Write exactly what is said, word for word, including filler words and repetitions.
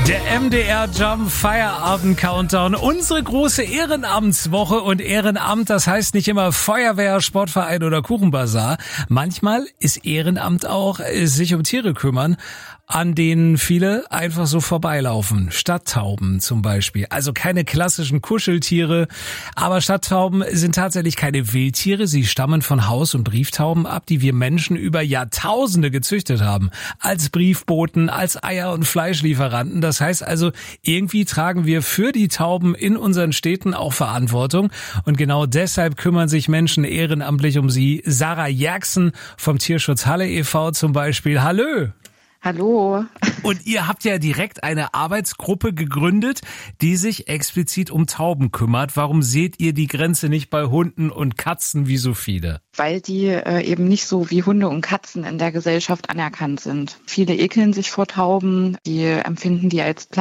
Der M D R Jump Feierabend Countdown, unsere große Ehrenamtswoche. Und Ehrenamt, das heißt nicht immer Feuerwehr, Sportverein oder Kuchenbazar. Manchmal ist Ehrenamt auch sich um Tiere kümmern, an denen viele einfach so vorbeilaufen. Stadttauben zum Beispiel. Also keine klassischen Kuscheltiere, aber Stadttauben sind tatsächlich keine Wildtiere. Sie stammen von Haus- und Brieftauben ab, die wir Menschen über Jahrtausende gezüchtet haben. Als Briefboten, als Eier- und Fleischlieferanten. Das heißt also, irgendwie tragen wir für die Tauben in unseren Städten auch Verantwortung. Und genau deshalb kümmern sich Menschen ehrenamtlich um sie. Sarah Jerksen vom Tierschutz Halle e V zum Beispiel. Hallo! Hallo. Und ihr habt ja direkt eine Arbeitsgruppe gegründet, die sich explizit um Tauben kümmert. Warum seht ihr die Grenze nicht bei Hunden und Katzen wie so viele? Weil die äh, eben nicht so wie Hunde und Katzen in der Gesellschaft anerkannt sind. Viele ekeln sich vor Tauben, die empfinden die als